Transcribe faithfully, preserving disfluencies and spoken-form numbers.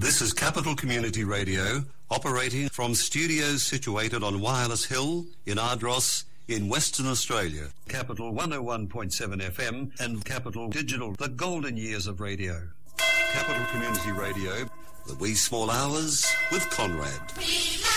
This is Capital Community Radio, operating from studios situated on Wireless Hill in Ardross in Western Australia. Capital one oh one point seven F M and Capital Digital, the golden years of radio. Capital Community Radio, the wee small hours with Conrad.